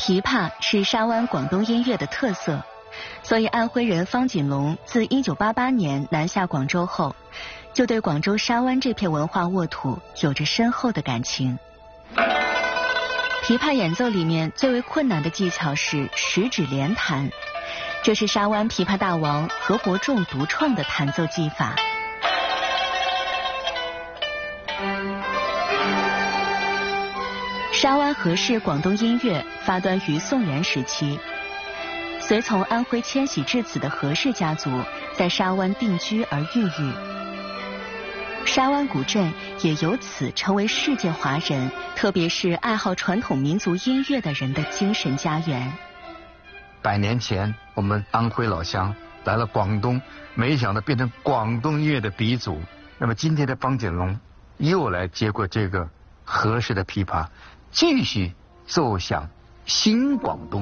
琵琶是沙湾广东音乐的特色，所以安徽人方锦龙自1988年南下广州后，就对广州沙湾这片文化沃土有着深厚的感情。琵琶演奏里面最为困难的技巧是十指连弹，这是沙湾琵琶大王何伯仲独创的弹奏技法。沙湾何氏广东音乐发端于宋元时期，随从安徽迁徙至此的何氏家族在沙湾定居而孕育。沙湾古镇也由此成为世界华人，特别是爱好传统民族音乐的人的精神家园。 100年前，我们安徽老乡来了广东，没想到变成广东音乐的鼻祖。那么今天的方锦龙又来接过这个何氏的琵琶，继续奏响新广东。